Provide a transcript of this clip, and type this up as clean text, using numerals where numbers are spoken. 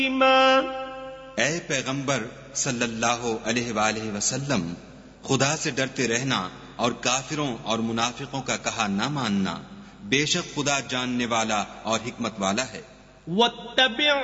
ऐ पैगंबर सल्लल्लाहु अलैहि वसल्लम, खुदा से डरते रहना और काफिरों और मुनाफिकों का कहा न मानना। बेशक खुदा जानने वाला और हिकमत वाला है।